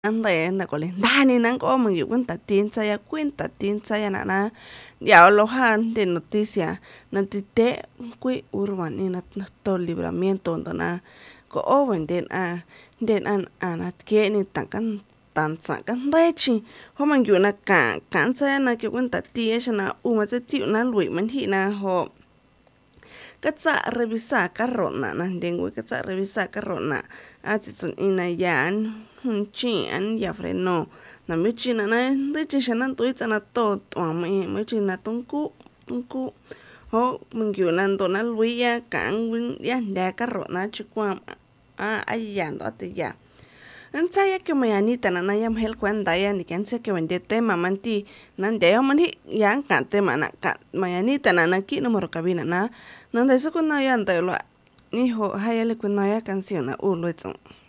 ande na ko le dani nan ko man yu cuenta tin saya na ya lo han de noticia na tite kui urban na to libramiento na ko o den an anat ke ni tan sa kan rechi ho man yu na kan sa na ke cuenta ti na ma ti na lui man hi na ho katsa revisa karona na dengue katsa revisa karona atsun ina yan chi an ya freno na mi chi na de chi shana tu itsa na to mi chi na tonku ho mingyu nan to na luya kan win ya da karona chi kwa ayan do te ya an sa ya que mañanita na yam hel cuenta ya ni kan se que vende tema manti nan de man hi yang kan tema na ka mañanita na ki número cabina na nan de eso con na ya ante lo ni ho hayale con na ya canción na u lo